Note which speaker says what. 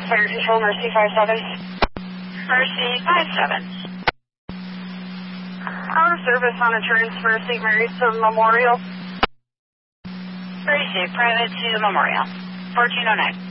Speaker 1: Fire Control, Mercy 57.
Speaker 2: Mercy 57.
Speaker 1: Out of service on a transfer, St. Mary's to Memorial.
Speaker 2: Mercy, private to Memorial. 1409.